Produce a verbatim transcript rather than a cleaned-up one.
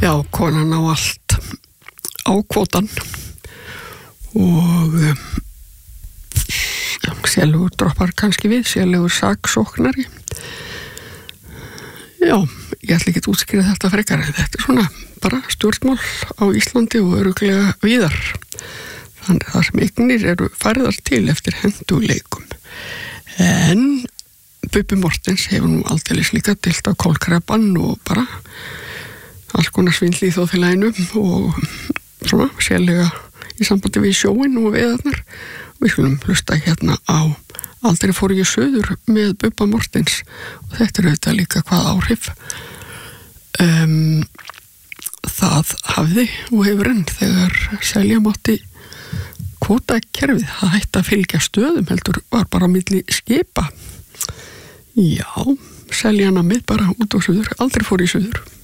Já, konan á allt á kvótan og já, sérlegur droppar kannski við, sérlegur saksóknari. Já, ég ætla ekki að útskýra þetta frekar, en þetta er svona bara stjórnmál á Íslandi og örugglega víðar. Þannig að það sem eignir eru færðar til eftir henduleikum. En Bubbi Morthens hefur nú aldeilis líka deilt á kolkrabbann og bara alls konar svindl í þjóðfélaginu og svona sérlega í sambandi við sjóin og veðarnar. Við skulum hlusta hérna á Aldrei fór ég suður með Bubba Morthens og þetta er auðvitað líka hvað áhrif um, það hafði og hefur enn þegar selja mátti kvótakerfið. Það hætti að fylgja stöðum heldur var bara á milli skipa. Já, selja hana með bara út á suður. Aldrei fór ég suður.